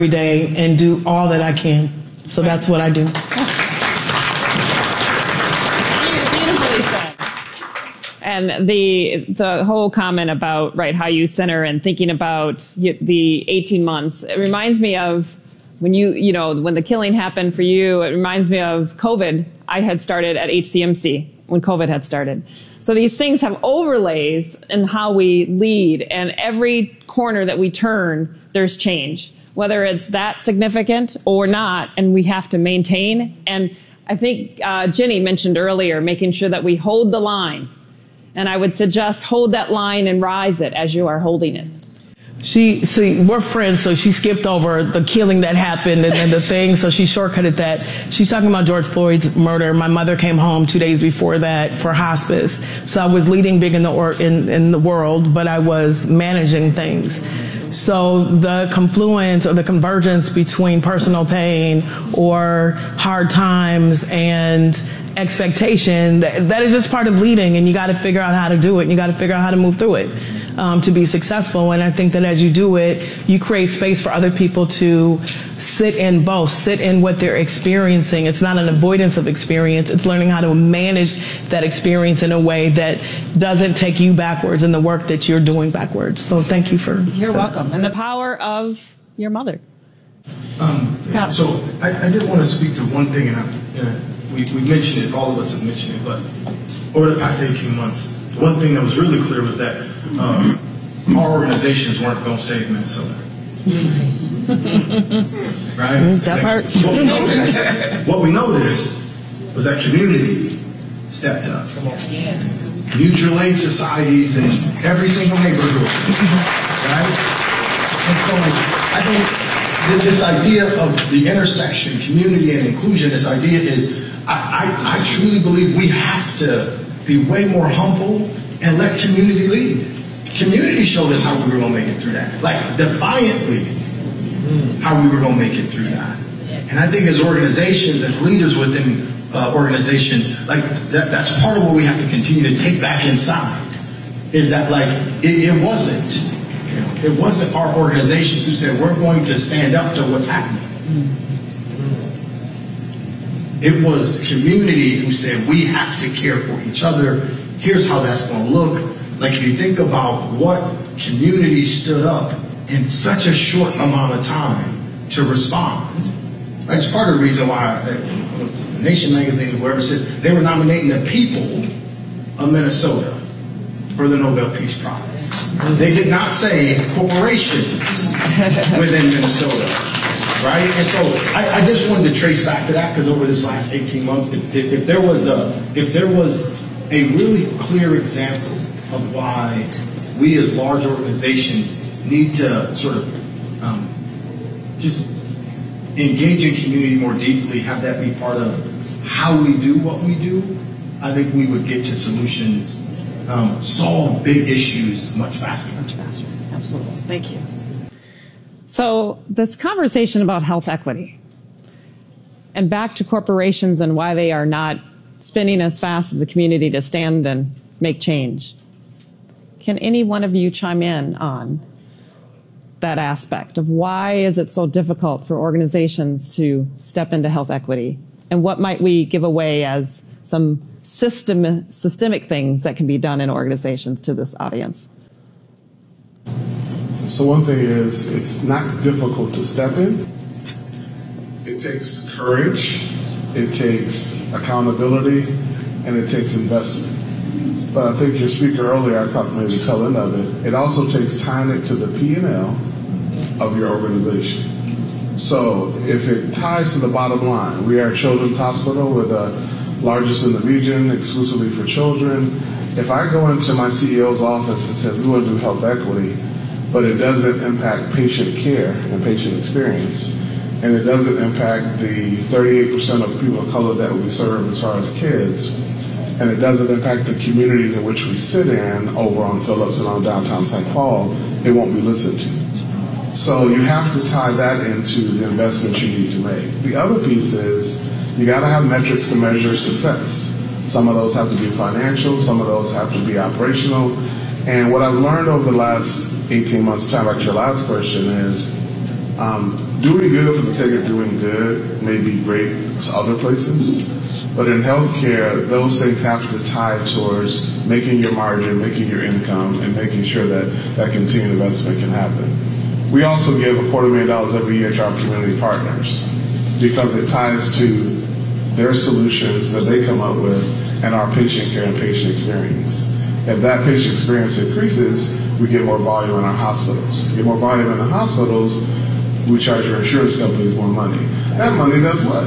day and do all that I can. So that's what I do. And the whole comment about, right, how you center and thinking about the 18 months, it reminds me of when when the killing happened for you, it reminds me of COVID. I had started at HCMC when COVID had started. So these things have overlays in how we lead, and every corner that we turn, there's change, whether it's that significant or not, and we have to maintain. And I think Ginny mentioned earlier, making sure that we hold the line. And I would suggest hold that line and rise it as you are holding it. We're friends, so she skipped over the killing that happened and then the thing, so she shortcutted that. She's talking about George Floyd's murder. My mother came home 2 days before that for hospice. So I was leading big in the world, but I was managing things. So the confluence or the convergence between personal pain or hard times and expectation, that is just part of leading, and you got to figure out how to do it. You got to figure out how to move through it to be successful. And I think that as you do it, you create space for other people to sit in what they're experiencing. It's not an avoidance of experience. It's learning how to manage that experience in a way that doesn't take you backwards in the work that you're doing backwards. So thank you for You're welcome. And the power of your mother. So I did want to speak to one thing, and we mentioned it, all of us have mentioned it, but over the past 18 months, one thing that was really clear was that our organizations weren't going to save Minnesota. Right? That part. What we noticed was that community stepped up. Yes. Mutual aid societies in every single neighborhood. Right? And so I think this idea of the intersection, community and inclusion, this idea is, I truly believe we have to be way more humble and let community lead. Community showed us how we were going to make it through that, like defiantly how we were going to make it through that. And I think as organizations, as leaders within organizations, like that's part of what we have to continue to take back inside, is that like it wasn't our organizations who said we're going to stand up to what's happening. It was community who said we have to care for each other. Here's how that's going to look. Like if you think about what community stood up in such a short amount of time to respond. That's part of the reason why Nation magazine, whoever said they were nominating the people of Minnesota for the Nobel Peace Prize. They did not say corporations within Minnesota. Right? And so I just wanted to trace back to that, because over this last 18 months, if there was a really clear example of why we as large organizations need to sort of just engage in community more deeply, have that be part of how we do what we do, I think we would get to solutions, solve big issues much faster. Much faster. Absolutely. Thank you. So this conversation about health equity and back to corporations and why they are not spinning as fast as a community to stand and make change. Can any one of you chime in on that aspect of why is it so difficult for organizations to step into health equity? And what might we give away as some systemic things that can be done in organizations to this audience? So one thing is, it's not difficult to step in. It takes courage, it takes accountability, and it takes investment. But I think your speaker earlier, I caught maybe the tail end of it, it also takes tying it to the P&L of your organization. So if it ties to the bottom line, we are a children's hospital, we're the largest in the region, exclusively for children. If I go into my CEO's office and say, we want to do health equity, but it doesn't impact patient care and patient experience, and it doesn't impact the 38% of people of color that we serve as far as kids, and it doesn't impact the communities in which we sit in over on Phillips and on downtown St. Paul, it won't be listened to. So you have to tie that into the investment you need to make. The other piece is you got to have metrics to measure success. Some of those have to be financial, some of those have to be operational. And what I've learned over the last 18 months, time back to your last question, is Doing good for the sake of doing good may be great to other places, but in healthcare, those things have to tie towards making your margin, making your income, and making sure that that continued investment can happen. We also give $250,000 every year to our community partners because it ties to their solutions that they come up with and our patient care and patient experience. If that patient experience increases, we get more volume in our hospitals. We get more volume in the hospitals, we charge our insurance companies more money. That money does what?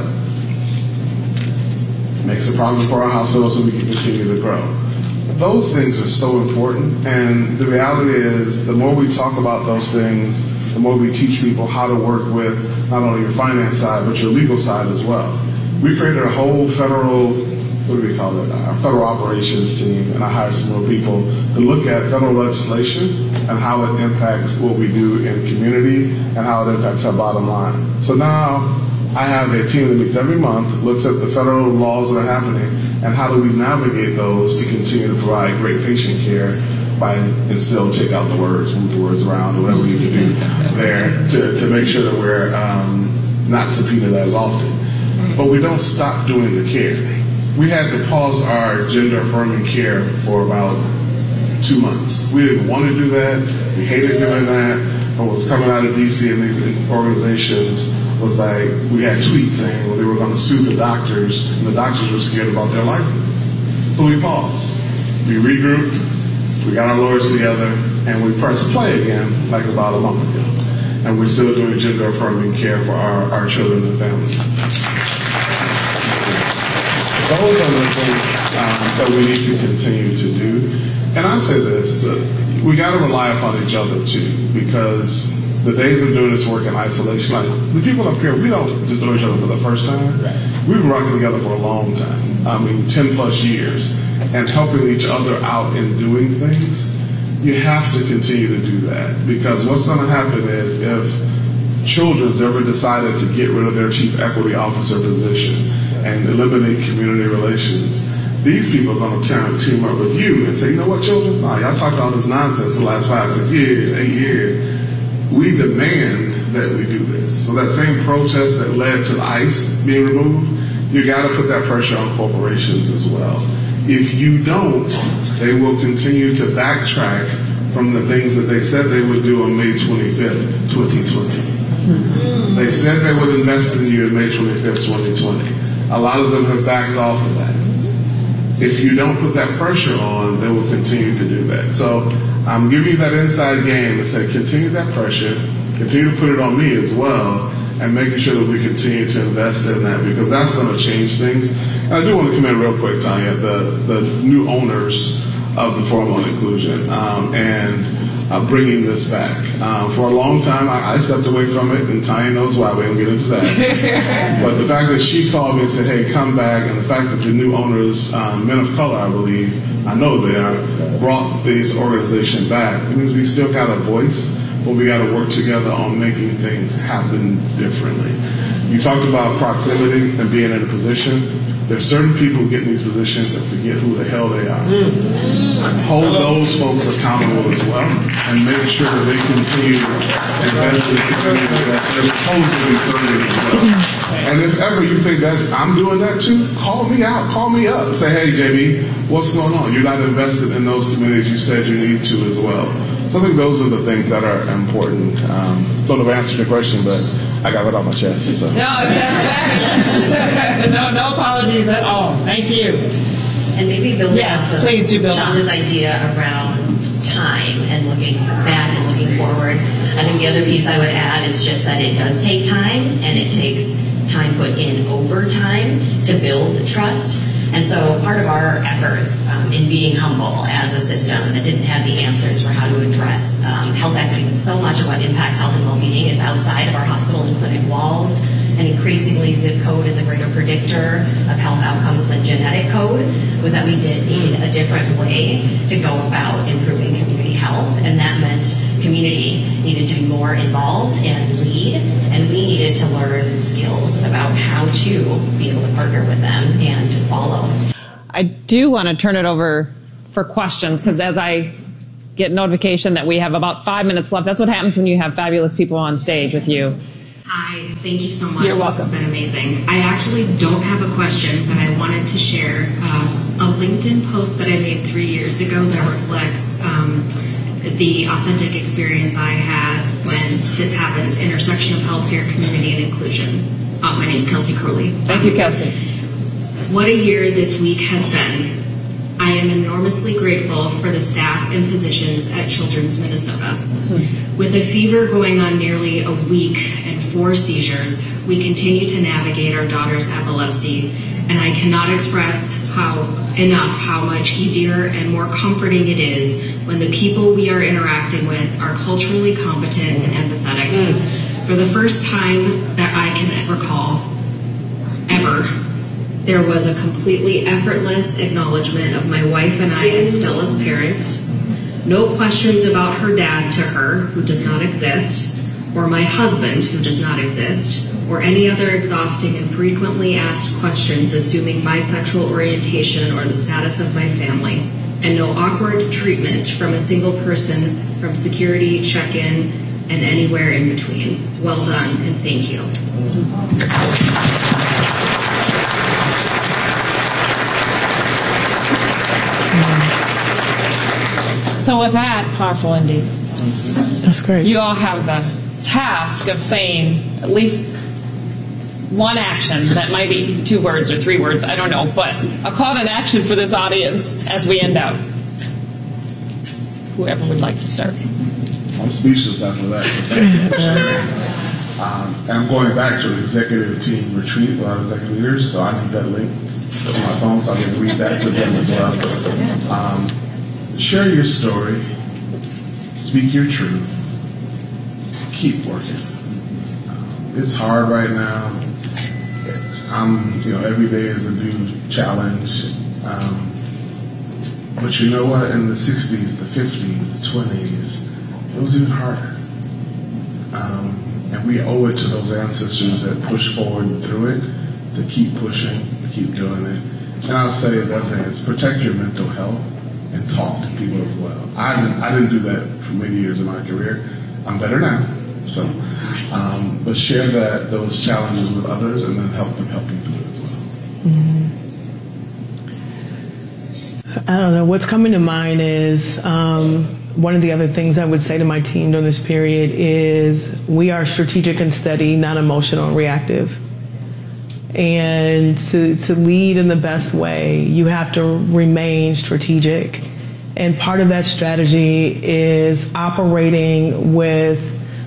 Makes it profitable for our hospitals so we can continue to grow. Those things are so important, and the reality is the more we talk about those things, the more we teach people how to work with not only your finance side, but your legal side as well. We created a whole federal, what do we call it, our federal operations team, and I hired some more people to look at federal legislation and how it impacts what we do in community and how it impacts our bottom line. So now I have a team that meets every month, looks at the federal laws that are happening, and how do we navigate those to continue to provide great patient care by, and still take out the words, move the words around, or whatever we need to do there to make sure that we're not subpoenaed as often. But we don't stop doing the care. We had to pause our gender-affirming care for about 2 months. We didn't want to do that. We hated doing that. What was coming out of D.C. and these organizations was like, we had tweets saying well, they were going to sue the doctors, and the doctors were scared about their licenses. So we paused. We regrouped. We got our lawyers together, and we pressed play again like about a month ago. And we're still doing gender-affirming care for our children and families. Those are the things that we need to continue to do. And I say this, we got to rely upon each other too, because the days of doing this work in isolation, like the people up here, we don't just know each other for the first time. Right. We've been working together for a long time. I mean, 10 plus years, and helping each other out in doing things. You have to continue to do that, because what's going to happen is if Children's ever decided to get rid of their chief equity officer position and eliminate community relations, these people are going to team up with you and say, you know what, Children's, no, y'all talked all this nonsense for the last 5, 6 years, 8 years. We demand that we do this. So that same protest that led to the ICE being removed, you got to put that pressure on corporations as well. If you don't, they will continue to backtrack from the things that they said they would do on May 25th, 2020. They said they would invest in you on May 25th, 2020. A lot of them have backed off of that. If you don't put that pressure on, they will continue to do that. So I'm giving you that inside game and say, continue that pressure, continue to put it on me as well, and making sure that we continue to invest in that, because that's going to change things. And I do want to come in real quick, Tanya, the new owners of the Forum on Inclusion, and bringing this back. For a long time, I stepped away from it, and Tanya knows why. We don't get into that. But the fact that she called me and said, hey, come back, and the fact that the new owners, men of color, I believe, I know they are, brought this organization back, it means we still got a voice, but we got to work together on making things happen differently. You talked about proximity and being in a position. There's certain people who get in these positions and forget who the hell they are. Hold those folks accountable as well, and make sure that they continue to invest in the community that they're supposed to be serving as well. And if ever you think that I'm doing that too, call me out, call me up. Say, hey, JD, what's going on? You're not invested in those communities you said you need to as well. So I think those are the things that are important. Don't know if I answered your question, but I got it on my chest. So. No apologies at all. Thank you. And maybe building yes, please do build Shonda's idea around time and looking back and looking forward. I think the other piece I would add is just that it does take time, and it takes time put in over time to build the trust. And so part of our efforts in being humble as a system that didn't have the answers for how to address health equity, so much of what impacts health and well-being is outside of our hospital and clinic walls. And increasingly, zip code is a greater predictor of health outcomes than genetic code, was that we did need a different way to go about improving community health. And that meant community needed to be more involved and lead, and we needed to learn skills about how to be able to partner with them and to follow. I do want to turn it over for questions, because as I get notification that we have about 5 minutes left. That's what happens when you have fabulous people on stage with you. Hi, thank you so much. You're welcome. This has been amazing. I actually don't have a question, but I wanted to share a LinkedIn post that I made 3 years ago that reflects the authentic experience I had when this happens, intersection of healthcare, community, and inclusion. My name is Kelsey Crowley. Thank you, Kelsey. What a year this week has been. I am enormously grateful for the staff and physicians at Children's Minnesota. With a fever going on nearly a week and 4 seizures, we continue to navigate our daughter's epilepsy, and I cannot express enough how much easier and more comforting it is when the people we are interacting with are culturally competent and empathetic. For the first time that I can recall, ever, there was a completely effortless acknowledgement of my wife and I as Stella's parents. No questions about her dad to her, who does not exist, or my husband, who does not exist, or any other exhausting and frequently asked questions assuming my sexual orientation or the status of my family, and no awkward treatment from a single person from security, check-in, and anywhere in between. Well done, and thank you. So with that, powerful indeed. That's great. You all have the task of saying at least one action that might be 2 words or 3 words, I don't know, but a call to action for this audience as we end out. Whoever would like to start. I'm speechless after that. So and I'm going back to an executive team retreat with our executive leaders, so I need that link to my phone so I can read that to them as well. Share your story, speak your truth, keep working. It's hard right now. Every day is a new challenge. But you know what? In the 60s, the 50s, the 20s, it was even harder. And we owe it to those ancestors that pushed forward through it to keep pushing, to keep doing it. And I'll say the other thing is protect your mental health and talk to people as well. I didn't do that for many years in my career. I'm better now. So, but share those challenges with others and then help them help you through it as well. I don't know. What's coming to mind is one of the other things I would say to my team during this period is we are strategic and steady, not emotional and reactive. And to lead in the best way, you have to remain strategic. And part of that strategy is operating with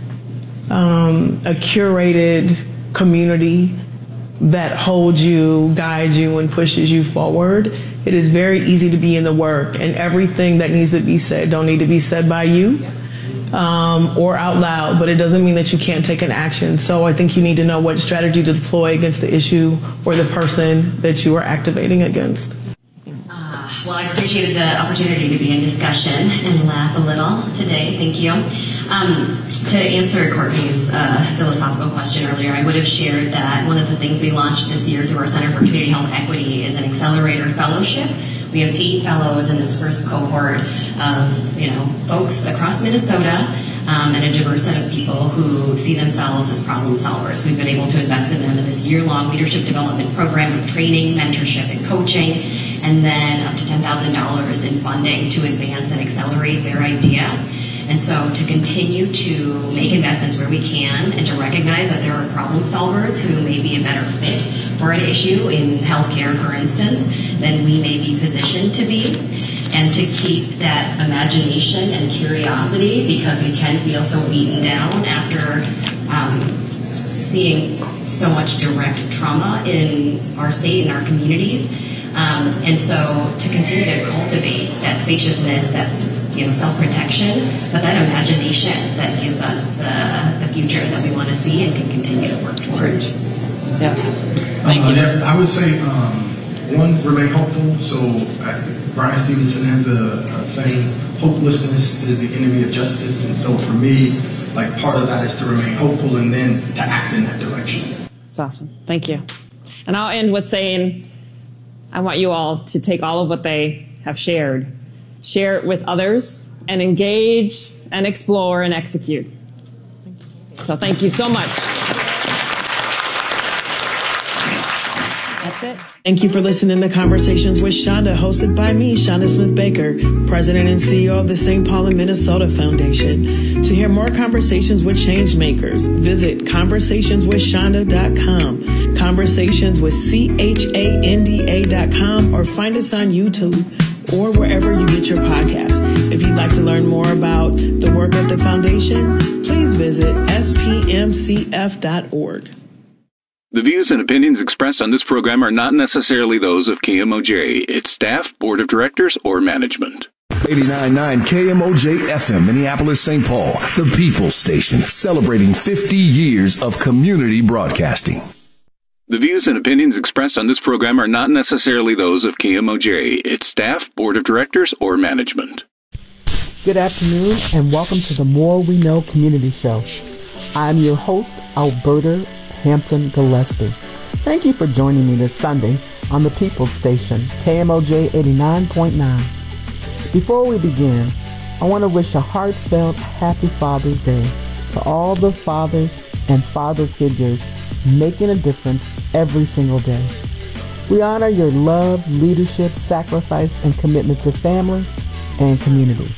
a curated community that holds you, guides you, and pushes you forward. It is very easy to be in the work, and everything that needs to be said don't need to be said by you or out loud, but it doesn't mean that you can't take an action. So I think you need to know what strategy to deploy against the issue or the person that you are activating against. Well, I appreciated the opportunity to be in discussion and laugh a little today. Thank you. To answer Courtney's philosophical question earlier, I would have shared that one of the things we launched this year through our Center for Community Health Equity is an accelerator fellowship. We have 8 fellows in this first cohort of folks across Minnesota and a diverse set of people who see themselves as problem solvers. We've been able to invest in them in this year-long leadership development program of training, mentorship, and coaching, and then up to $10,000 in funding to advance and accelerate their idea. And so to continue to make investments where we can and to recognize that there are problem solvers who may be a better fit for an issue in healthcare, for instance, than we may be positioned to be. And to keep that imagination and curiosity, because we can feel so beaten down after seeing so much direct trauma in our state and our communities. And so to continue to cultivate that spaciousness, that self-protection, but that imagination that gives us the future that we want to see and can continue to work toward. Yes. Thank you. I would say, one, remain hopeful. So Brian Stevenson has a saying, hopelessness is the enemy of justice. And so for me, part of that is to remain hopeful and then to act in that direction. That's awesome. Thank you. And I'll end with saying, I want you all to take all of what they have shared, share it with others, and engage and explore and execute. So thank you so much. That's it. Thank you for listening to Conversations with Shonda, hosted by me, Shonda Smith Baker, President and CEO of the St. Paul and Minnesota Foundation. To hear more conversations with changemakers, visit conversationswithshonda.com, conversationswithchanda.com, or find us on YouTube or wherever you get your podcasts. If you'd like to learn more about the work of the foundation, please visit spmcf.org. The views and opinions expressed on this program are not necessarily those of KMOJ, its staff, board of directors, or management. 89.9 KMOJ FM, Minneapolis, St. Paul, the People's Station, celebrating 50 years of community broadcasting. The views and opinions expressed on this program are not necessarily those of KMOJ, its staff, board of directors, or management. Good afternoon and welcome to the More We Know Community Show. I'm your host, Alberta Hampton Gillespie. Thank you for joining me this Sunday on the People's Station, KMOJ 89.9. Before we begin, I want to wish a heartfelt Happy Father's Day to all the fathers and father figures making a difference every single day. We honor your love, leadership, sacrifice, and commitment to family and community.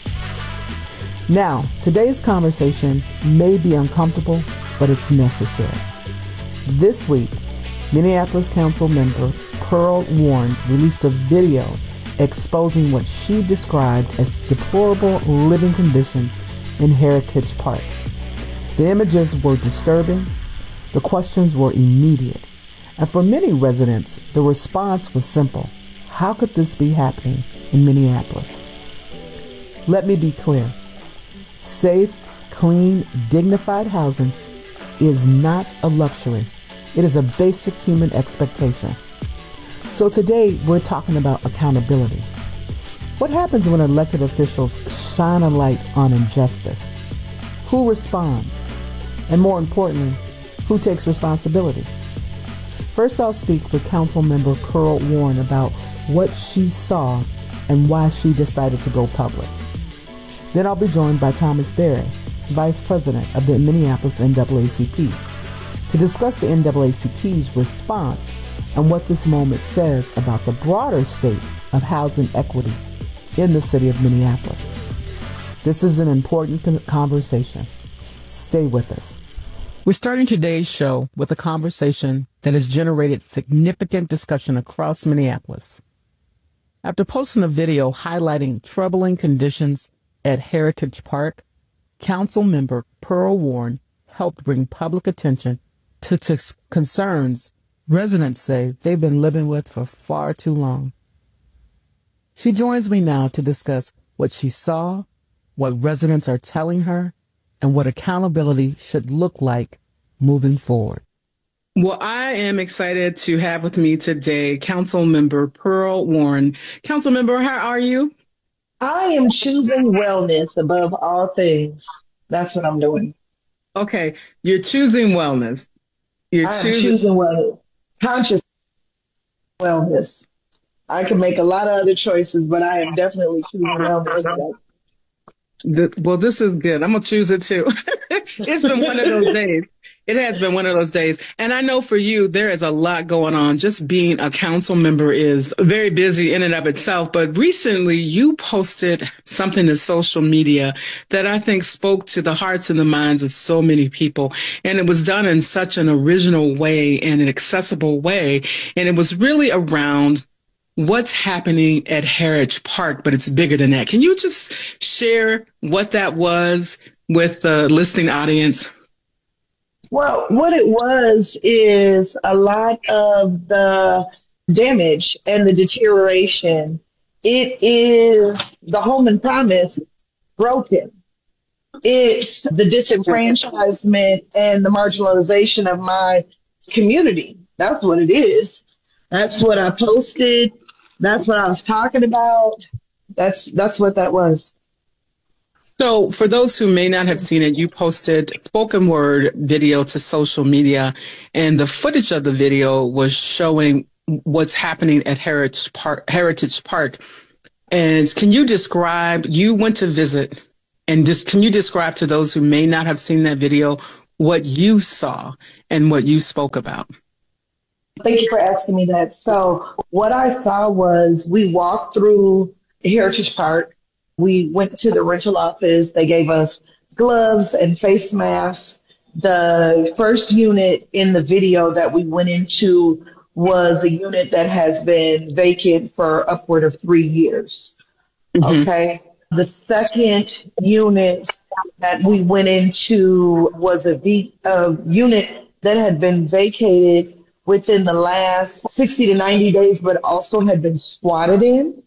Now, today's conversation may be uncomfortable, but it's necessary. This week, Minneapolis Council member Pearl Warren released a video exposing what she described as deplorable living conditions in Heritage Park. The images were disturbing, the questions were immediate, and for many residents, the response was simple. How could this be happening in Minneapolis? Let me be clear. Safe, clean, dignified housing is not a luxury. It is a basic human expectation. So today we're talking about accountability. What happens when elected officials shine a light on injustice? Who responds? And more importantly, who takes responsibility? First, I'll speak with Council Member Pearl Warren about what she saw and why she decided to go public. Then I'll be joined by Thomas Berry, Vice President of the Minneapolis NAACP, to discuss the NAACP's response and what this moment says about the broader state of housing equity in the city of Minneapolis. This is an important conversation. Stay with us. We're starting today's show with a conversation that has generated significant discussion across Minneapolis. After posting a video highlighting troubling conditions at Heritage Park, Council member Pearl Warren helped bring public attention to concerns residents say they've been living with for far too long. She joins me now to discuss what she saw, what residents are telling her, and what accountability should look like moving forward. Well, I am excited to have with me today Council Member Pearl Warren. Council Member, how are you? I am choosing wellness above all things. That's what I'm doing. Okay, you're choosing wellness. I'm choosing wellness. Conscious wellness. I can make a lot of other choices, but I am definitely choosing wellness. Well, this is good. I'm going to choose it too. It's been one of those days. It has been one of those days. And I know for you, there is a lot going on. Just being a council member is very busy in and of itself. But recently you posted something to social media that I think spoke to the hearts and the minds of so many people. And it was done in such an original way and an accessible way. And it was really around what's happening at Heritage Park, but it's bigger than that. Can you just share what that was with the listening audience? Well, what it was is a lot of the damage and the deterioration. It is the home and promise broken. It's the disenfranchisement and the marginalization of my community. That's what it is. That's what I posted. That's what I was talking about. That's what that was. So for those who may not have seen it, you posted spoken word video to social media, and the footage of the video was showing what's happening at Heritage Park. And can you describe, you went to visit, and just can you describe to those who may not have seen that video what you saw and what you spoke about? Thank you for asking me that. So what I saw was we walked through Heritage Park. We went to the rental office. They gave us gloves and face masks. The first unit in the video that we went into was a unit that has been vacant for upward of 3 years. Mm-hmm. Okay. The second unit that we went into was a unit that had been vacated within the last 60 to 90 days, but also had been squatted in.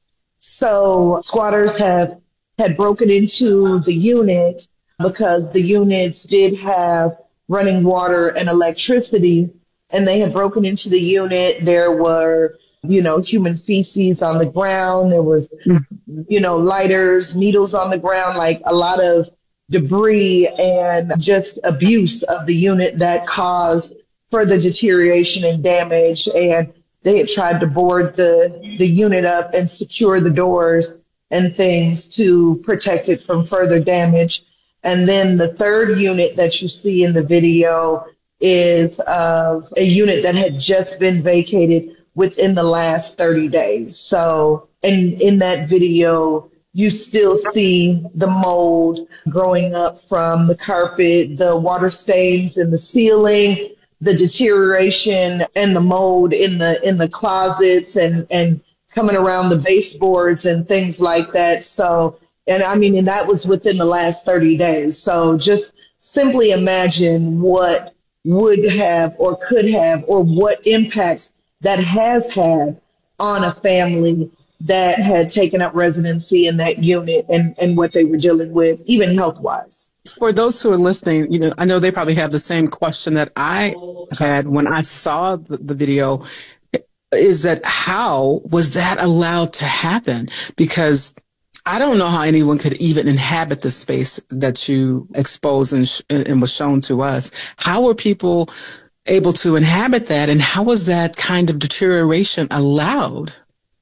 So squatters had broken into the unit because the units did have running water and electricity, and they had broken into the unit. There were, human feces on the ground. There was, lighters, needles on the ground, like a lot of debris and just abuse of the unit that caused further deterioration and damage. And they had tried to board the unit up and secure the doors and things to protect it from further damage. And then the third unit that you see in the video is a unit that had just been vacated within the last 30 days. So, and in that video, you still see the mold growing up from the carpet, the water stains in the ceiling, the deterioration and the mold in the closets and coming around the baseboards and things like that. So, and that was within the last 30 days. So just simply imagine what would have or could have or what impacts that has had on a family that had taken up residency in that unit and what they were dealing with, even health-wise. For those who are listening, I know they probably have the same question that I had when I saw the video, is that how was that allowed to happen? Because I don't know how anyone could even inhabit the space that you exposed and was shown to us. How were people able to inhabit that, and how was that kind of deterioration allowed?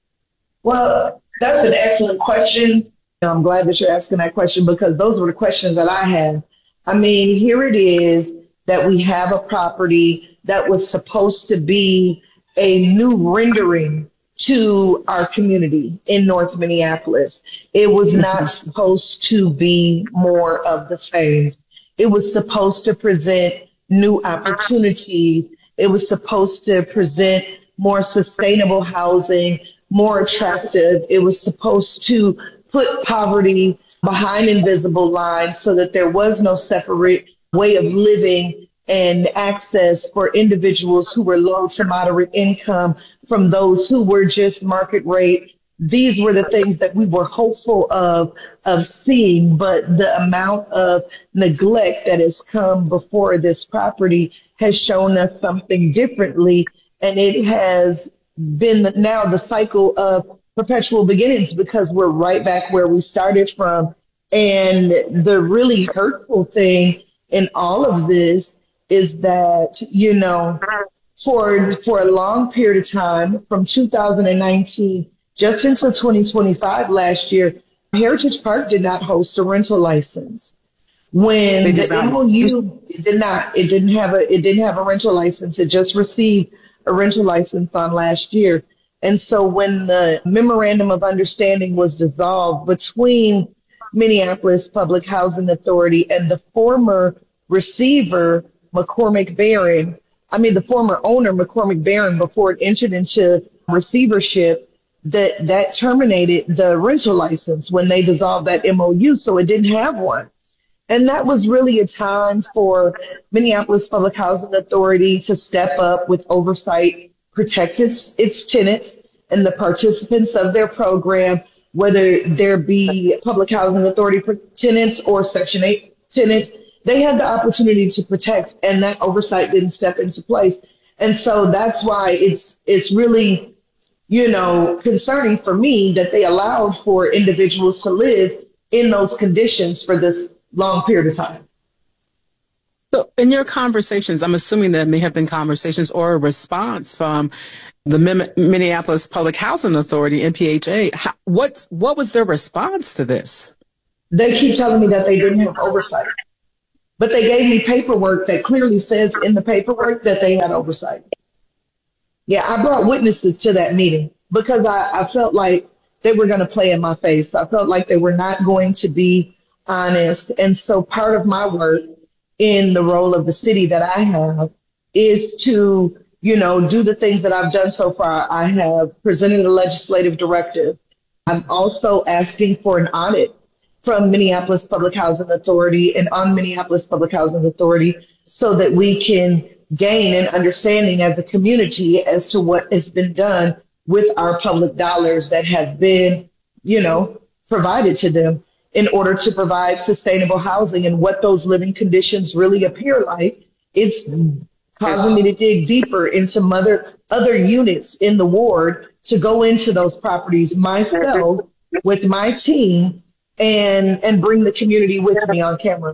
Well, that's an excellent question. I'm glad that you're asking that question because those were the questions that I had. Here it is that we have a property that was supposed to be a new rendering to our community in North Minneapolis. It was not supposed to be more of the same. It was supposed to present new opportunities. It was supposed to present more sustainable housing, more attractive. It was supposed to put poverty behind invisible lines so that there was no separate way of living and access for individuals who were low to moderate income from those who were just market rate. These were the things that we were hopeful of seeing, but the amount of neglect that has come before this property has shown us something differently, and it has been now the cycle of perpetual beginnings because we're right back where we started from. And the really hurtful thing in all of this is that, for a long period of time, from 2019 just until 2025 last year, Heritage Park did not host a rental license. When the MOU it didn't have a rental license. It just received a rental license on last year. And so when the memorandum of understanding was dissolved between Minneapolis Public Housing Authority and the former receiver, McCormick Barron, the former owner, McCormick Barron, before it entered into receivership, that terminated the rental license when they dissolved that MOU, so it didn't have one. And that was really a time for Minneapolis Public Housing Authority to step up with oversight, protect its tenants and the participants of their program, whether there be Public Housing Authority tenants or Section 8 tenants. They had the opportunity to protect, and that oversight didn't step into place. And so that's why it's really, concerning for me that they allowed for individuals to live in those conditions for this long period of time. So in your conversations, I'm assuming there may have been conversations or a response from the Minneapolis Public Housing Authority, MPHA. What was their response to this? They keep telling me that they didn't have oversight. But they gave me paperwork that clearly says in the paperwork that they had oversight. Yeah, I brought witnesses to that meeting because I felt like they were going to play in my face. I felt like they were not going to be honest. And so part of my work in the role of the city that I have is to, do the things that I've done so far. I have presented a legislative directive. I'm also asking for an audit from Minneapolis Public Housing Authority and on Minneapolis Public Housing Authority so that we can gain an understanding as a community as to what has been done with our public dollars that have been, provided to them in order to provide sustainable housing and what those living conditions really appear like. It's causing me to dig deeper into some other units in the ward to go into those properties myself with my team and bring the community with me on camera.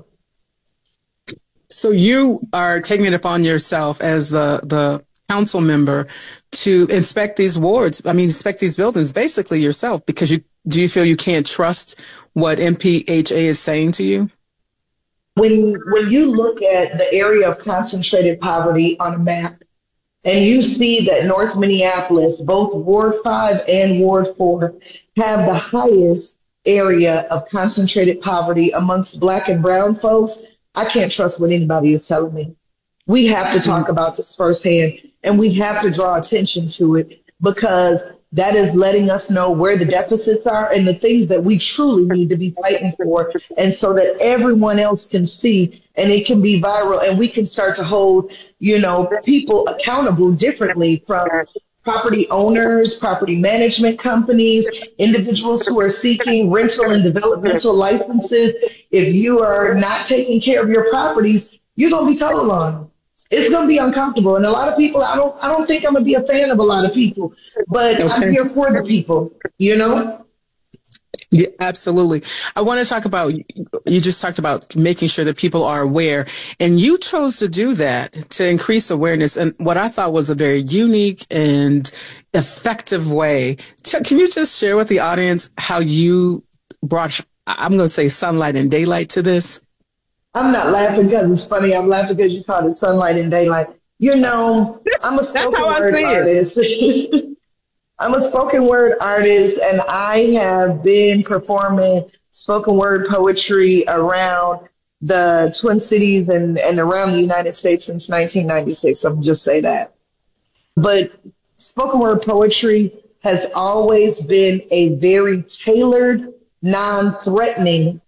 So you are taking it upon yourself as the council member to inspect these wards, inspect these buildings, basically yourself, because do you feel you can't trust what MPHA is saying to you? When you look at the area of concentrated poverty on a map, and you see that North Minneapolis, both Ward 5 and Ward 4, have the highest area of concentrated poverty amongst Black and brown folks, I can't trust what anybody is telling me. We have to talk about this firsthand, and we have to draw attention to it because that is letting us know where the deficits are and the things that we truly need to be fighting for, and so that everyone else can see and it can be viral and we can start to hold, people accountable differently, from property owners, property management companies, individuals who are seeking rental and developmental licenses. If you are not taking care of your properties, you're going to be told on. It's going to be uncomfortable. And a lot of people, I don't think I'm going to be a fan of a lot of people, but okay. I'm here for the people, Yeah, absolutely. I want to talk about, you just talked about making sure that people are aware, and you chose to do that to increase awareness in what I thought was a very unique and effective way. Can you just share with the audience how you brought, I'm going to say, sunlight and daylight to this? I'm not laughing because it's funny. I'm laughing because you called it sunlight and daylight. I'm a spoken word artist. I'm a spoken word artist, and I have been performing spoken word poetry around the Twin Cities and around the United States since 1996. I'm just say that. But spoken word poetry has always been a very tailored, non-threatening,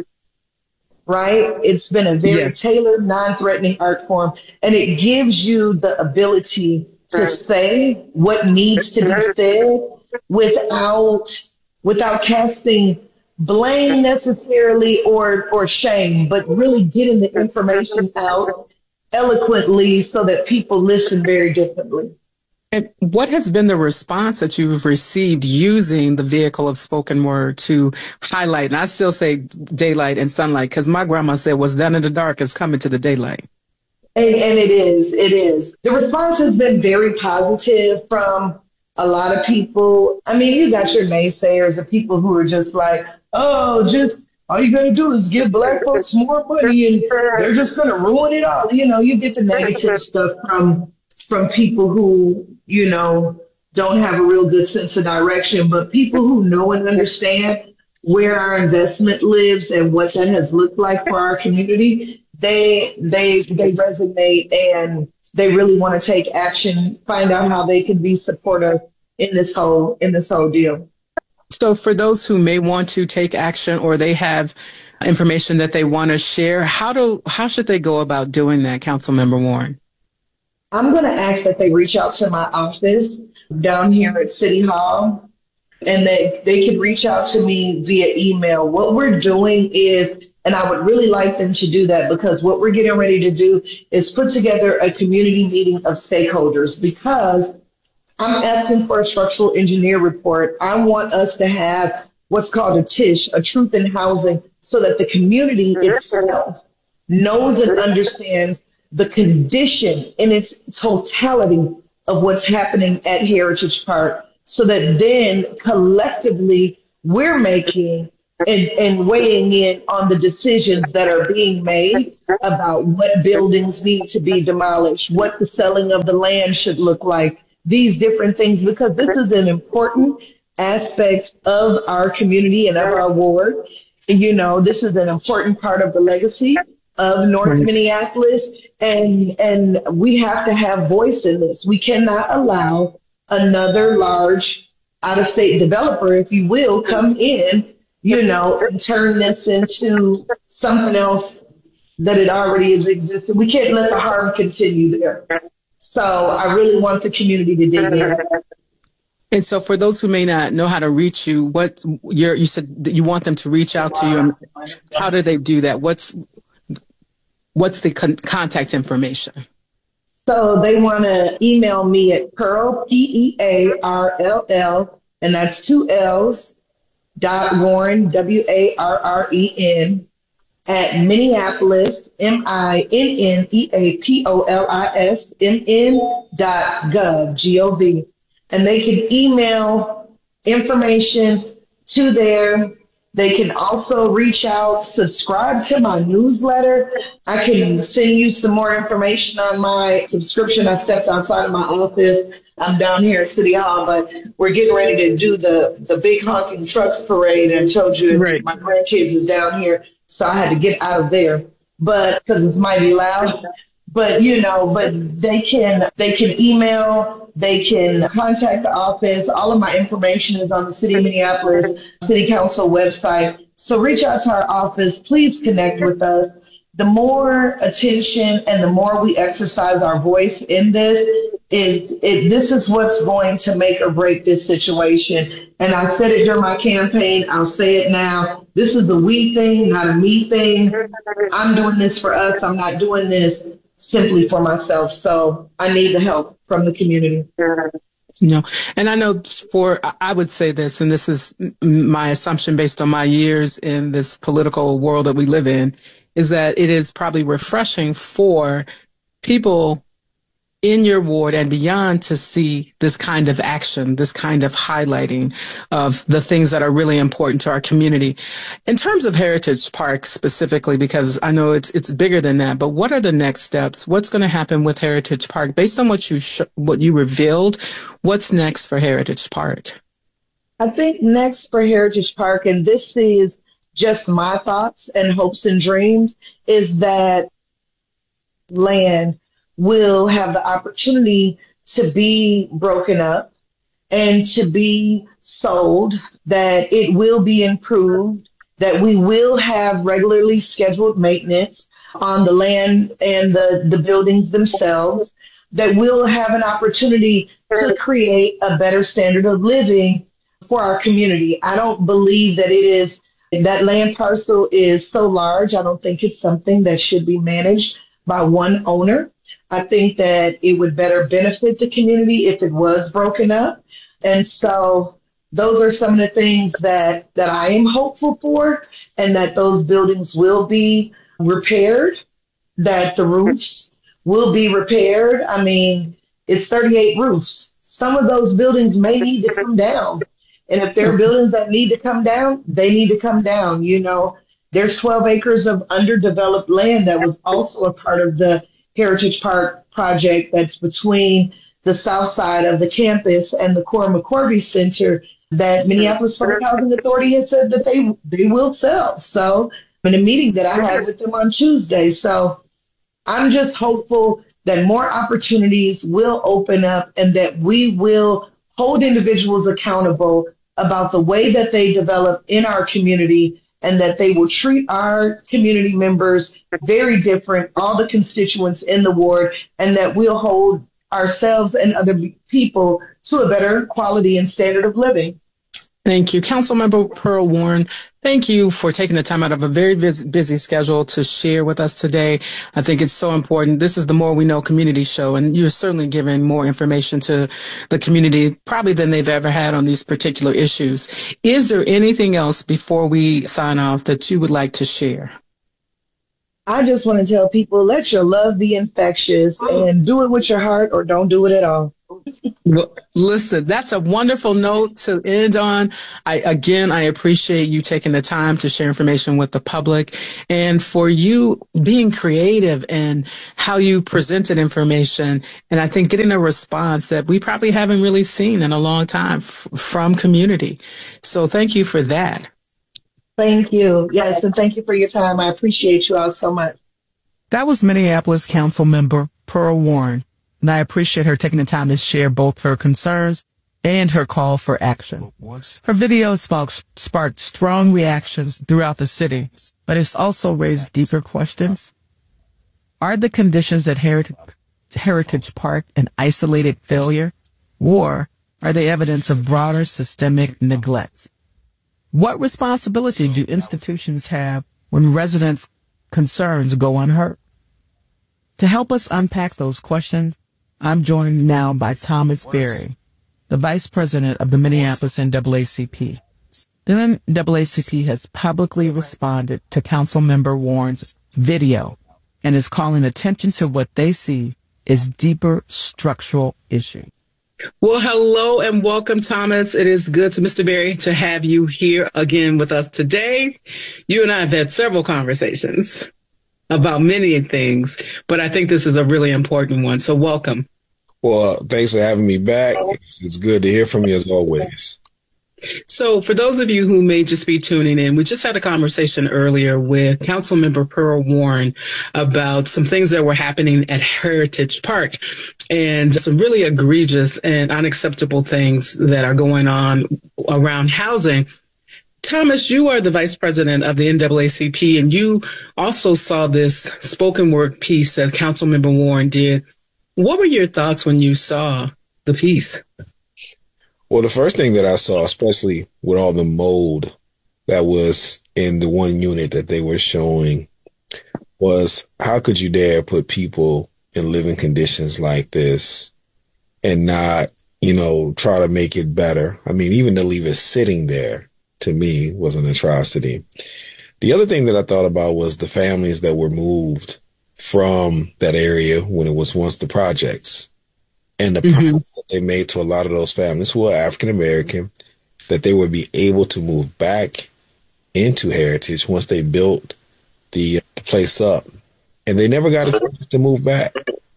right? It's been a very tailored, non-threatening art form, and it gives you the ability to say what needs to be said without casting blame necessarily or shame, but really getting the information out eloquently so that people listen very differently. And what has been the response that you've received using the vehicle of spoken word to highlight? And I still say daylight and sunlight because my grandma said what's done in the dark is coming to the daylight. And it is. The response has been very positive from a lot of people. You got your naysayers, the people who are just like, all you got to do is give Black folks more money and they're just going to ruin it all. You get the negative stuff from people who, don't have a real good sense of direction. But people who know and understand where our investment lives and what that has looked like for our community, they resonate and they really want to take action, find out how they can be supportive in this whole deal. So for those who may want to take action or they have information that they want to share, how should they go about doing that, Councilmember Warren? I'm going to ask that they reach out to my office down here at City Hall, and they can reach out to me via email. What we're doing is, and I would really like them to do that, because what we're getting ready to do is put together a community meeting of stakeholders, because I'm asking for a structural engineer report. I want us to have what's called a TISH, a truth in housing, so that the community itself knows and understands the condition in its totality of what's happening at Heritage Park so that then collectively we're making and weighing in on the decisions that are being made about what buildings need to be demolished, what the selling of the land should look like, these different things, because this is an important aspect of our community and of our ward. You know, this is an important part of the legacy of North Minneapolis, and we have to have voice in this. We cannot allow another large out-of-state developer, if you will, come in, you know, and turn this into something else that it already is existing. We can't let the harm continue there. So I really want the community to dig in. And so for those who may not know how to reach you, you said that you want them to reach out to you. How do they do that? What's the contact information? So they want to email me at Pearl, Pearll, and that's 2 L's, .Warren, WARREN, at Minneapolis, MINNEAPOLISMN.gov, GOV. And they can email information to there. They can also reach out, subscribe to my newsletter. I can send you some more information on my subscription. I stepped outside of my office. I'm down here at City Hall, but we're getting ready to do the big honking trucks parade. And I told you my grandkids is down here, so I had to get out of there. But because it's mighty loud. But they can email, they can contact the office. All of my information is on the City of Minneapolis City Council website. So reach out to our office. Please connect with us. The more attention and the more we exercise our voice in this, this is what's going to make or break this situation. And I said it during my campaign. I'll say it now. This is a we thing, not a me thing. I'm doing this for us. I'm not doing this simply for myself. So I need the help from the community. And I know I would say this, and this is my assumption based on my years in this political world that we live in, is that it is probably refreshing for people in your ward and beyond to see this kind of action, this kind of highlighting of the things that are really important to our community. In terms of Heritage Park specifically, because I know it's bigger than that, but what are the next steps? What's going to happen with Heritage Park? Based on what you revealed, what's next for Heritage Park? I think next for Heritage Park, and this is just my thoughts and hopes and dreams, is that land will have the opportunity to be broken up and to be sold, that it will be improved, that we will have regularly scheduled maintenance on the land and the buildings themselves, that we'll have an opportunity to create a better standard of living for our community. I don't believe that land parcel is so large. I don't think it's something that should be managed by one owner. I think that it would better benefit the community if it was broken up. And so those are some of the things that I am hopeful for, and that those buildings will be repaired, that the roofs will be repaired. I mean, it's 38 roofs. Some of those buildings may need to come down. And if there are buildings that need to come down, they need to come down. You know, there's 12 acres of underdeveloped land that was also a part of the Heritage Park project that's between the south side of the campus and the Cora McCorvey Center that Minneapolis Public Housing Authority has said that they will sell. So in a meeting that I had with them on Tuesday. So I'm just hopeful that more opportunities will open up and that we will hold individuals accountable about the way that they develop in our community, and that they will treat our community members very different, all the constituents in the ward, and that we'll hold ourselves and other people to a better quality and standard of living. Thank you. Councilmember Pearl Warren, thank you for taking the time out of a very busy schedule to share with us today. I think it's so important. This is the More We Know community show, and you're certainly giving more information to the community probably than they've ever had on these particular issues. Is there anything else before we sign off that you would like to share? I just want to tell people, let your love be infectious and do it with your heart or don't do it at all. Well, listen, that's a wonderful note to end on. I appreciate you taking the time to share information with the public and for you being creative and how you presented information. And I think getting a response that we probably haven't really seen in a long time from community. So thank you for that. Thank you. Yes, and thank you for your time. I appreciate you all so much. That was Minneapolis Council member Pearl Warren. And I appreciate her taking the time to share both her concerns and her call for action. Her video sparked strong reactions throughout the city, but it's also raised deeper questions. Are the conditions at Heritage Park an isolated failure, or are they evidence of broader systemic neglect? What responsibility do institutions have when residents' concerns go unheard? To help us unpack those questions, I'm joined now by Thomas Berry, the Vice President of the Minneapolis NAACP. The NAACP has publicly responded to Councilmember Warren's video and is calling attention to what they see as deeper structural issues. Well, hello and welcome, Thomas. It is good to Mr. Berry to have you here again with us today. You and I have had several conversations about many things, but I think this is a really important one. So welcome. Well, thanks for having me back. It's good to hear from you as always. So for those of you who may just be tuning in, we just had a conversation earlier with Councilmember Pearl Warren about some things that were happening at Heritage Park and some really egregious and unacceptable things that are going on around housing. Thomas, you are the Vice President of the NAACP, and you also saw this spoken word piece that Councilmember Warren did. What were your thoughts when you saw the piece? Well, the first thing that I saw, especially with all the mold that was in the one unit that they were showing, was how could you dare put people in living conditions like this and not, try to make it better? I mean, even to leave it sitting there, to me, was an atrocity. The other thing that I thought about was the families that were moved from that area when it was once the projects, and the promise that they made to a lot of those families who are African American, that they would be able to move back into Heritage once they built the place up. And they never got a chance to move back.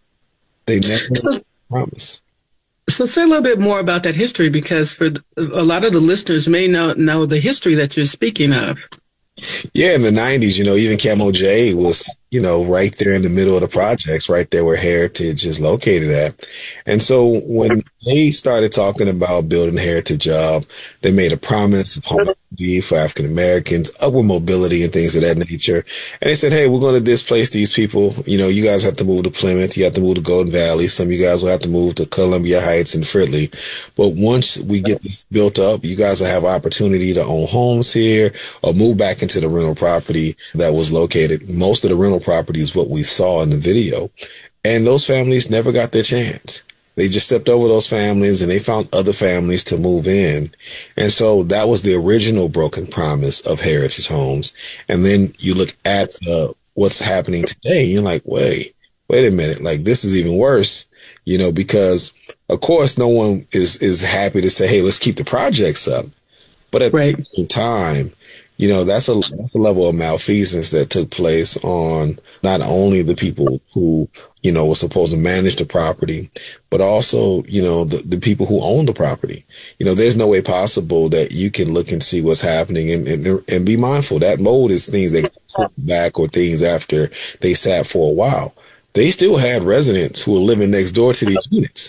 They never promised. So say a little bit more about that history, because for a lot of the listeners may not know the history that you're speaking of. Yeah, in the 90s, even Camo J was, right there in the middle of the projects, right there where Heritage is located at. And so when they started talking about building Heritage up, they made a promise of home for African Americans, upward mobility and things of that nature. And they said, hey, we're going to displace these people. You guys have to move to Plymouth. You have to move to Golden Valley. Some of you guys will have to move to Columbia Heights and Fridley. But once we get this built up, you guys will have opportunity to own homes here or move back into the rental property that was located. Most of the rental property is what we saw in the video. And those families never got their chance. They just stepped over those families and they found other families to move in. And so that was the original broken promise of Heritage Homes. And then you look at what's happening today. And you're like, wait a minute. Like, this is even worse, because of course no one is happy to say, hey, let's keep the projects up. But at the same time, that's a level of malfeasance that took place on not only the people who, were supposed to manage the property, but also, the people who own the property. There's no way possible that you can look and see what's happening and be mindful. That mold is things that come back or things after they sat for a while. They still had residents who were living next door to these units.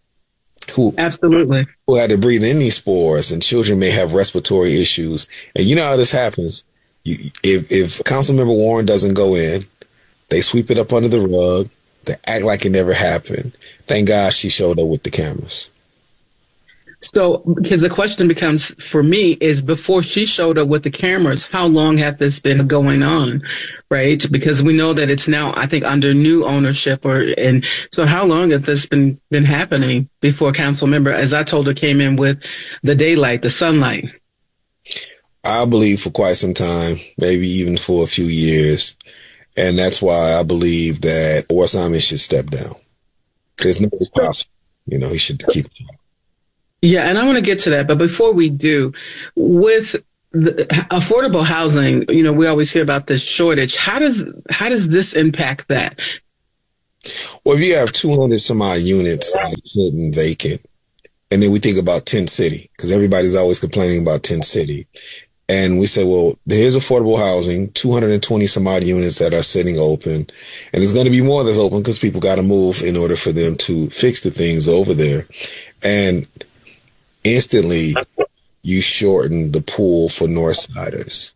Who had to breathe in these spores, and children may have respiratory issues. And you know how this happens. If Councilmember Warren doesn't go in, they sweep it up under the rug. They act like it never happened. Thank God she showed up with the cameras. So, because the question becomes for me is, before she showed up with the cameras, how long had this been going on, right? Because we know that it's now, I think, under new ownership, and so how long has this been happening before council member, as I told her, came in with the daylight, the sunlight? I believe for quite some time, maybe even for a few years. And that's why I believe that Wes Simon should step down. There's no way possible He should keep. Yeah, and I want to get to that, but before we do, with the affordable housing, we always hear about this shortage. How does this impact that? Well, if you have 200 some odd units sitting vacant, and then we think about Tent City, because everybody's always complaining about Tent City. And we say, well, here's affordable housing, 220 some odd units that are sitting open. And there's going to be more that's open because people got to move in order for them to fix the things over there. And instantly, you shorten the pool for Northsiders.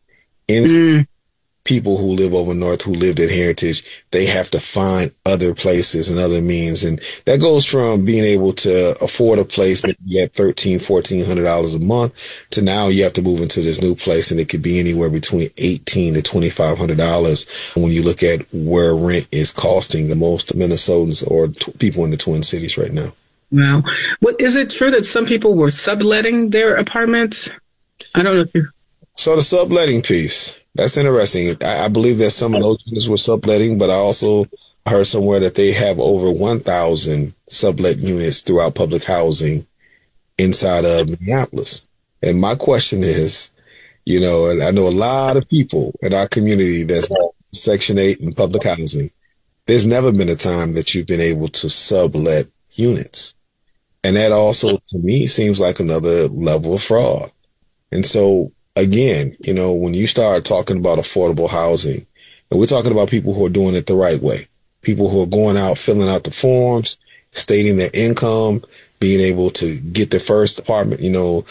People who live over north, who lived at Heritage, they have to find other places and other means. And that goes from being able to afford a place maybe at $1,300, $1,400 a month to now you have to move into this new place, and it could be anywhere between $1,800 to $2,500 when you look at where rent is costing the most Minnesotans or people in the Twin Cities right now. Wow. Is it true that some people were subletting their apartments? I don't know if you... So the subletting piece, that's interesting. I believe that some of those units were subletting, but I also heard somewhere that they have over 1,000 sublet units throughout public housing inside of Minneapolis. And my question is, and I know a lot of people in our community that's Section 8 and public housing. There's never been a time that you've been able to sublet units. And that also, to me, seems like another level of fraud. And so, again, when you start talking about affordable housing, and we're talking about people who are doing it the right way, people who are going out, filling out the forms, stating their income, being able to get their first apartment.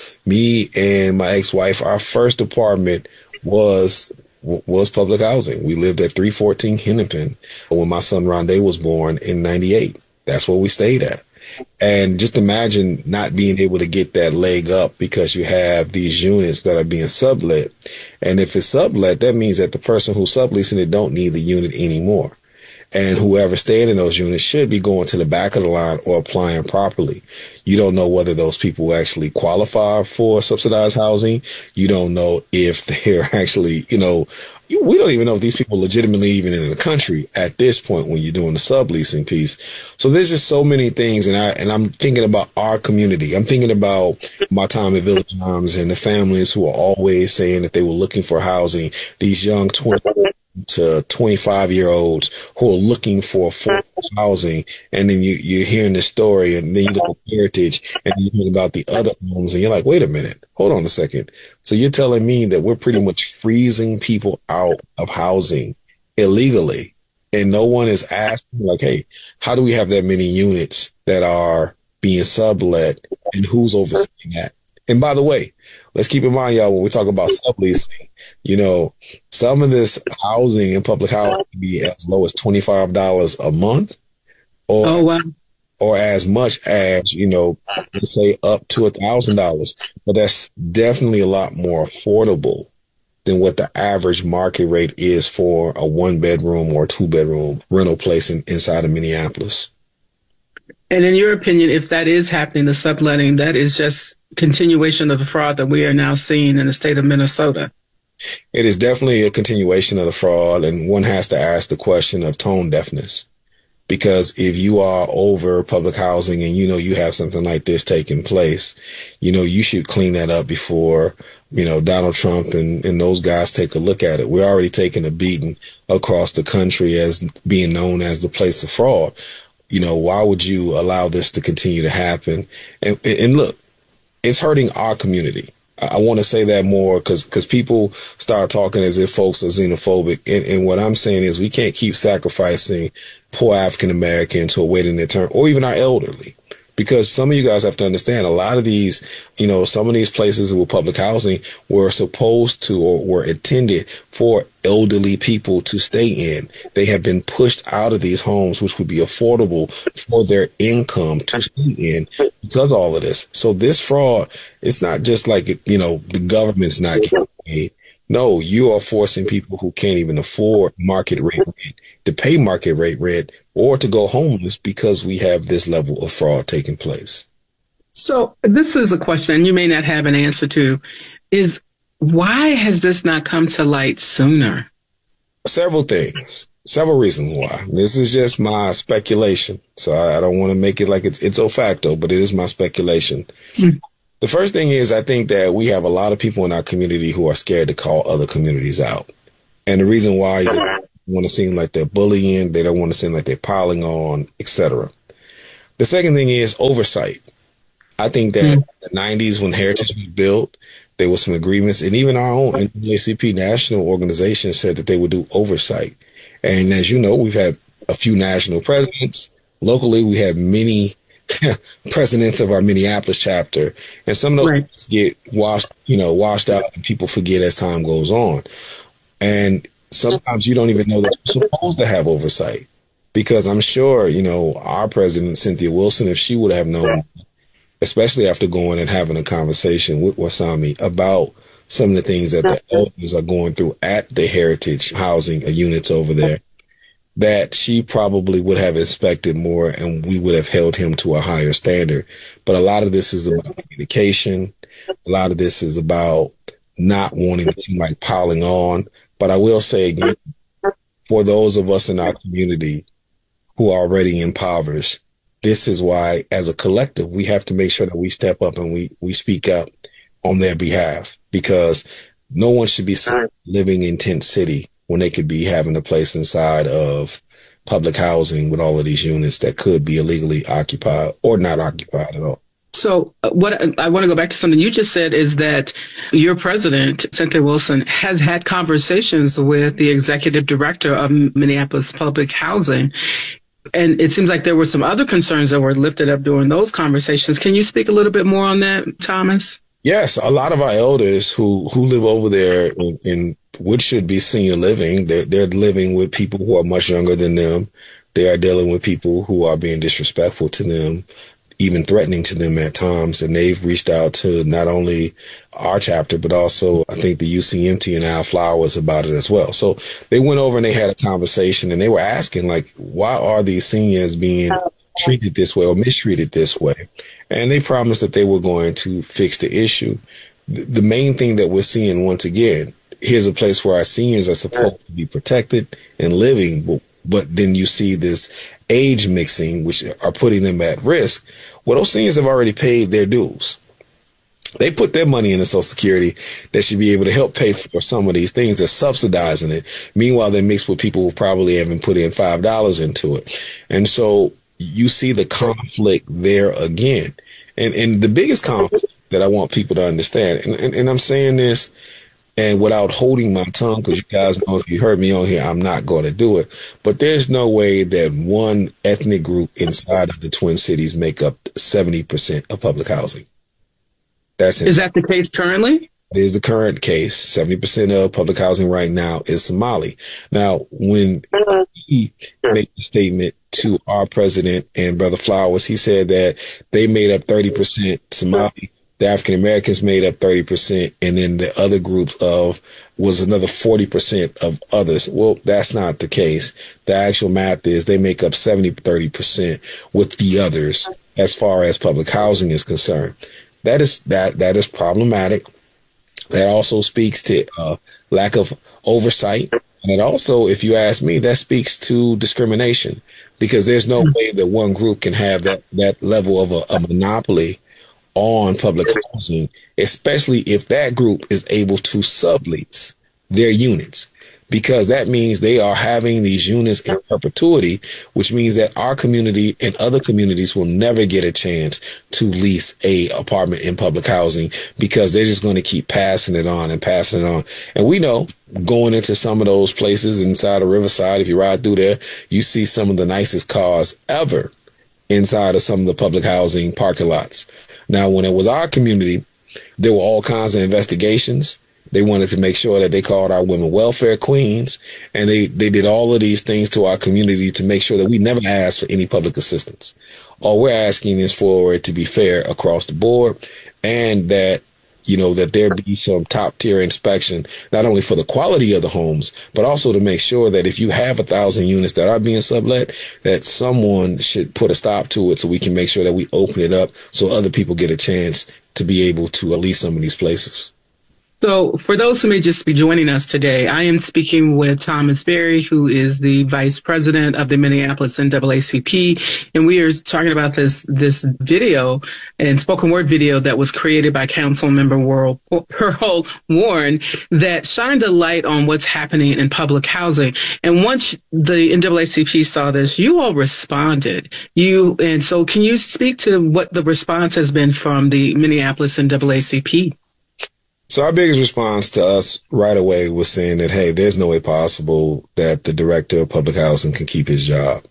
Me and my ex-wife, our first apartment was public housing. We lived at 314 Hennepin when my son Rondé was born in 98. That's where we stayed at. And just imagine not being able to get that leg up because you have these units that are being sublet. And if it's sublet, that means that the person who's subleasing it don't need the unit anymore. And whoever's staying in those units should be going to the back of the line or applying properly. You don't know whether those people actually qualify for subsidized housing. You don't know if they're actually, we don't even know if these people legitimately even in the country at this point when you're doing the subleasing piece. So there's just so many things. And I'm thinking about our community. I'm thinking about my time at Village Arms and the families who are always saying that they were looking for housing. These young 20 to 25-year-olds who are looking for affordable housing. And then you're hearing this story, and then you look at Heritage and you hear about the other homes, and you're like, wait a minute, hold on a second. So you're telling me that we're pretty much freezing people out of housing illegally, and no one is asking, like, hey, how do we have that many units that are being sublet, and who's overseeing that? And by the way, let's keep in mind, y'all, when we talk about subleasing, some of this housing in public housing can be as low as $25 a month, or as much as, let's say up to $1,000. But that's definitely a lot more affordable than what the average market rate is for a 1-bedroom or 2-bedroom rental place inside of Minneapolis. And in your opinion, if that is happening, the subletting, that is just continuation of the fraud that we are now seeing in the state of Minnesota? It is definitely a continuation of the fraud, and one has to ask the question of tone deafness. Because if you are over public housing and you have something like this taking place, you should clean that up before, Donald Trump and those guys take a look at it. We're already taking a beating across the country as being known as the place of fraud. Why would you allow this to continue to happen? And look, it's hurting our community. I want to say that more because people start talking as if folks are xenophobic. And what I'm saying is we can't keep sacrificing poor African Americans who are waiting their turn, or even our elderly. Because some of you guys have to understand a lot of these, some of these places with public housing were supposed to or were intended for elderly people to stay in. They have been pushed out of these homes, which would be affordable for their income to stay in because of all of this. So this fraud, it's not just like, the government's not getting paid. No, you are forcing people who can't even afford market rate rent to pay market rate rent or to go homeless because we have this level of fraud taking place. So this is a question you may not have an answer to, is why has this not come to light sooner? Several things, several reasons why. This is just my speculation. So I don't want to make it like it's o facto, but it is my speculation. The first thing is I think that we have a lot of people in our community who are scared to call other communities out. And the reason why is they don't want to seem like they're bullying. They don't want to seem like they're piling on, etc. The second thing is oversight. I think that in the 90s when Heritage was built, there were some agreements, and even our own NAACP national organization said that they would do oversight. And as you know, we've had a few national presidents. Locally, we have many presidents of our Minneapolis chapter, and some of those get washed out, and people forget as time goes on. And sometimes you don't even know that you're supposed to have oversight, because I'm sure, our president, Cynthia Wilson, if she would have known, especially after going and having a conversation with Wasami about some of the things that the elders are going through at the Heritage housing units over there, that she probably would have inspected more and we would have held him to a higher standard. But a lot of this is about communication. A lot of this is about not wanting to seem like piling on. But I will say again, for those of us in our community who are already impoverished, this is why, as a collective, we have to make sure that we step up and we speak up on their behalf, because no one should be living in Tent City when they could be having a place inside of public housing with all of these units that could be illegally occupied or not occupied at all. So what I want to go back to something you just said is that your president, Cynthia Wilson, has had conversations with the executive director of Minneapolis Public Housing. And it seems like there were some other concerns that were lifted up during those conversations. Can you speak a little bit more on that, Thomas? Yes, a lot of our elders who live over there in what should be senior living, they're living with people who are much younger than them. They are dealing with people who are being disrespectful to them, even threatening to them at times. And they've reached out to not only our chapter, but also I think the UCMT and Al Flowers about it as well. So they went over and they had a conversation and they were asking, like, why are these seniors being treated this way or mistreated this way? And they promised that they were going to fix the issue. The main thing that we're seeing, once again, here's a place where our seniors are supposed to be protected and living, but then you see this age mixing, which are putting them at risk. Well, those seniors have already paid their dues. They put their money into Social Security that should be able to help pay for some of these things. They're subsidizing it. Meanwhile, they're mixed with people who probably haven't put in $5 into it. And so you see the conflict there again. And the biggest conflict that I want people to understand, and I'm saying this and without holding my tongue, because you guys know if you heard me on here, I'm not going to do it. But there's no way that one ethnic group inside of the Twin Cities make up 70% of public housing. Is that the case currently? It is the current case. 70% of public housing right now is Somali. Now, when he made the statement to our president and Brother Flowers, he said that they made up 30% Somali. The African Americans made up 30%, and then the other group was another 40% of others. Well, that's not the case. The actual math is they make up 30% with the others as far as public housing is concerned. That is problematic. That also speaks to lack of oversight. And it also, if you ask me, that speaks to discrimination, because there's no way that one group can have that level of a monopoly on public housing, especially if that group is able to sublease their units, because that means they are having these units in perpetuity, which means that our community and other communities will never get a chance to lease a apartment in public housing, because they're just going to keep passing it on and passing it on. And we know, going into some of those places inside of Riverside, if you ride through there, you see some of the nicest cars ever inside of some of the public housing parking lots. Now, when it was our community, there were all kinds of investigations. They wanted to make sure that they called our women welfare queens, and they did all of these things to our community to make sure that we never asked for any public assistance. All we're asking is for it to be fair across the board, and that, that there be some top tier inspection, not only for the quality of the homes, but also to make sure that if you have 1,000 units that are being sublet, that someone should put a stop to it so we can make sure that we open it up so other people get a chance to be able to lease some of these places. So for those who may just be joining us today, I am speaking with Thomas Berry, who is the vice president of the Minneapolis NAACP. And we are talking about this video and spoken word video that was created by Councilmember Pearl Warren that shined a light on what's happening in public housing. And once the NAACP saw this, you all responded. And so can you speak to what the response has been from the Minneapolis NAACP? So our biggest response to us right away was saying that, hey, there's no way possible that the director of public housing can keep his job.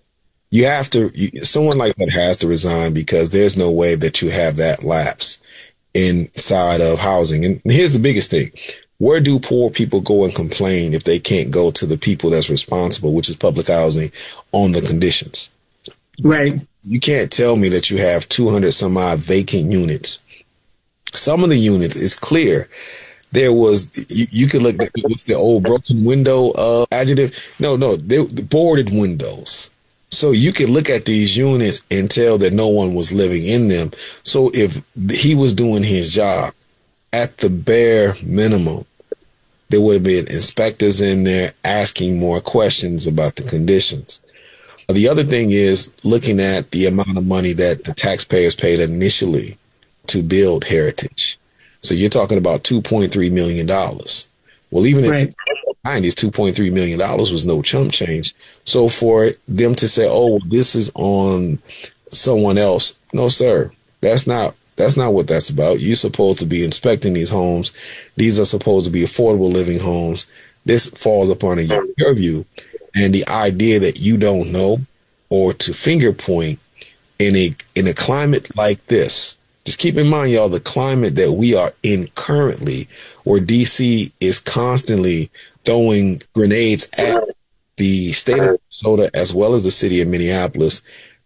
Someone like that has to resign, because there's no way that you have that lapse inside of housing. And here's the biggest thing. Where do poor people go and complain if they can't go to the people that's responsible, which is public housing, on the conditions? Right. You can't tell me that you have 200 some odd vacant units. Some of the units is clear. There was, you could look at the old broken window adjective. No, they boarded windows. So you could look at these units and tell that no one was living in them. So if he was doing his job, at the bare minimum, there would have been inspectors in there asking more questions about the conditions. The other thing is looking at the amount of money that the taxpayers paid initially to build Heritage. So you're talking about $2.3 million. Well, even in the 90s, $2.3 million was no chump change. So for them to say, oh, this is on someone else. No, sir, that's not what that's about. You're supposed to be inspecting these homes. These are supposed to be affordable living homes. This falls upon your purview. And the idea that you don't know, or to finger point in a climate like this. Just keep in mind, y'all, the climate that we are in currently, where DC is constantly throwing grenades at the state of Minnesota as well as the city of Minneapolis.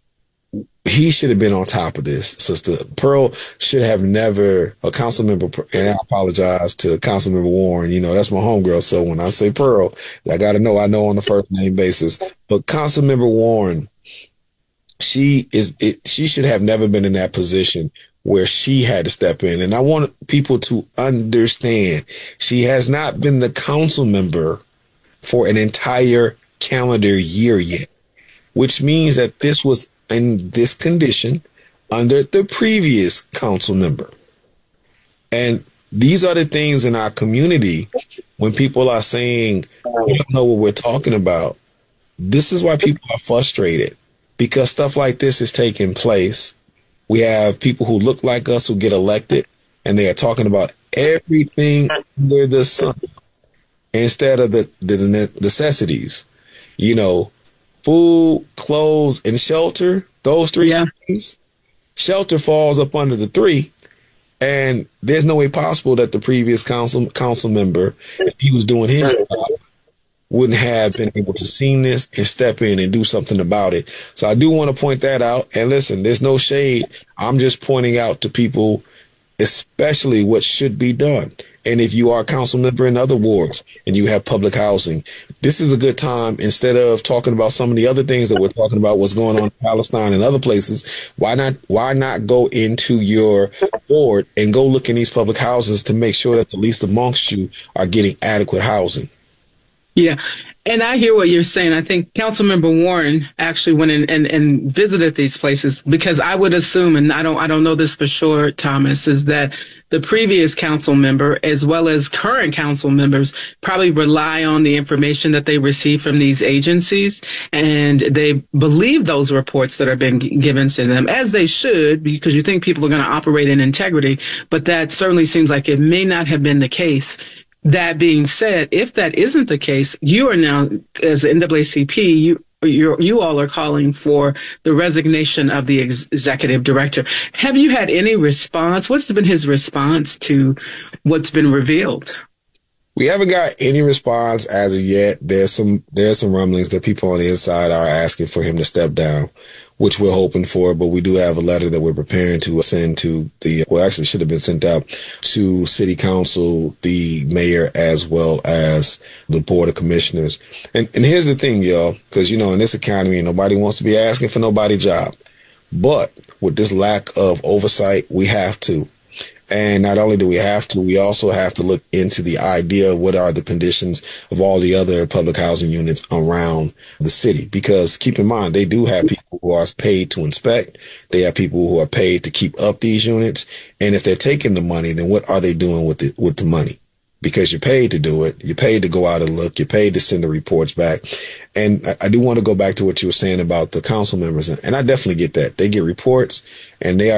He should have been on top of this. Sister Pearl should have never, a council member, and I apologize to Councilmember Warren. You know, that's my homegirl. So when I say Pearl, I got to know on the first name basis. But Councilmember Warren, she should have never been in that position where she had to step in. And I want people to understand, she has not been the council member for an entire calendar year yet, which means that this was in this condition under the previous council member. And these are the things in our community when people are saying, we don't know what we're talking about. This is why people are frustrated, because stuff like this is taking place. We have people who look like us who get elected, and they are talking about everything under the sun instead of the necessities. You know, food, clothes, and shelter, those three things. Shelter falls up under the three, and there's no way possible that the previous council member, if he was doing his job, wouldn't have been able to see this and step in and do something about it. So I do want to point that out. And listen, there's no shade. I'm just pointing out to people, especially what should be done. And if you are a council member in other wards and you have public housing, this is a good time. Instead of talking about some of the other things that we're talking about, what's going on in Palestine and other places, why not go into your ward and go look in these public houses to make sure that the least amongst you are getting adequate housing? Yeah. And I hear what you're saying. I think Councilmember Warren actually went in and visited these places, because I would assume, and I don't know this for sure, Thomas, is that the previous council member as well as current council members probably rely on the information that they receive from these agencies, and they believe those reports that are being given to them, as they should, because you think people are going to operate in integrity. But that certainly seems like it may not have been the case. That being said, if that isn't the case, you are now, as the NAACP, you all are calling for the resignation of the executive director. Have you had any response? What's been his response to what's been revealed? We haven't got any response as of yet. There's some rumblings that people on the inside are asking for him to step down, which we're hoping for, but we do have a letter that we're preparing to send to actually should have been sent out to City Council, the mayor, as well as the Board of Commissioners. And here's the thing, y'all, because, in this economy, nobody wants to be asking for nobody's job. But with this lack of oversight, we have to. And not only do we have to, we also have to look into the idea of what are the conditions of all the other public housing units around the city. Because keep in mind, they do have people who are paid to inspect. They have people who are paid to keep up these units. And if they're taking the money, then what are they doing with the money? Because you're paid to do it. You're paid to go out and look. You're paid to send the reports back. And I do want to go back to what you were saying about the council members. And I definitely get that. They get reports and they are